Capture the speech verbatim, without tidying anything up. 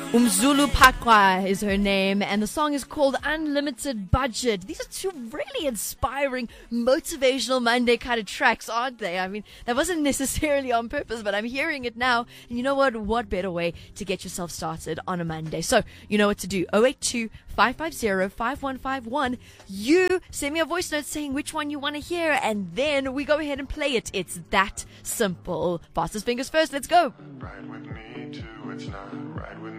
Umzulu Pakwa is her name, and the song is called Unlimited Budget. These are two really inspiring, motivational Monday kind of tracks, aren't they? I mean, that wasn't necessarily on purpose, but I'm hearing it now. And you know what? What better way to get yourself started on a Monday? So, you know what to do. zero eight two, five five zero, five one five one. You send me a voice note saying which one you want to hear, and then we go ahead and play it. It's that simple. Fastest fingers first. Let's go. Ride with me too, it's not right with